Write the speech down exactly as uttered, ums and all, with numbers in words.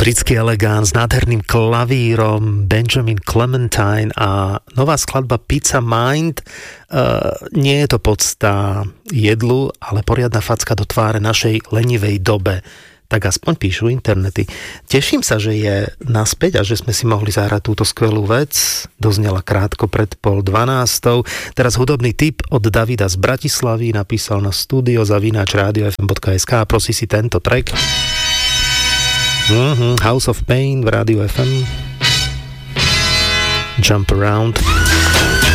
britský elegán s nádherným klavírom Benjamin Clementine a nová skladba Pizza Mind. Uh, nie je to podsta jedlu, ale poriadna facka do tváre našej lenivej dobe. Tak aspoň píšu internety. Teším sa, že je naspäť a že sme si mohli zahrať túto skvelú vec. Doznela krátko pred pol dvanástou. Teraz hudobný tip od Davida z Bratislavy, napísal na studio zavináč rádio ef em bodka es ká a prosí si tento track. Mm-hmm. House of Pain v rádiu ef em. Jump Around.